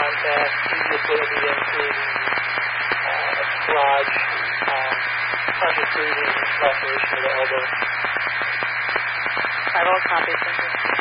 contact, previously into the garage, under breathing, laceration of the elbow. I will copy. Thank you.